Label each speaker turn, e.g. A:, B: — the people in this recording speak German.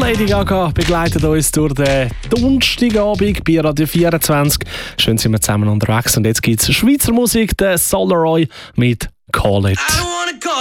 A: Lady Gaga begleitet uns durch den Donnerstagabend bei Radio 24. Schön sind wir zusammen unterwegs und jetzt gibt es Schweizer Musik, der Solaroy mit «Call It».